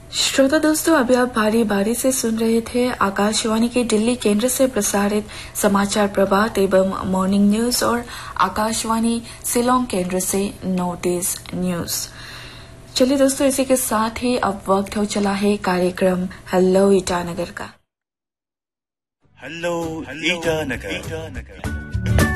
श्रोता दोस्तों, अभी आप बारी बारी से सुन रहे थे आकाशवाणी के दिल्ली केंद्र से प्रसारित समाचार प्रभात एवं मॉर्निंग न्यूज और आकाशवाणी शिलोंग केंद्र से नोटिस न्यूज। चलिए दोस्तों, इसी के साथ ही अब वक्त हो चला है कार्यक्रम हेलो ईटानगर का। हेलो ईटानगर।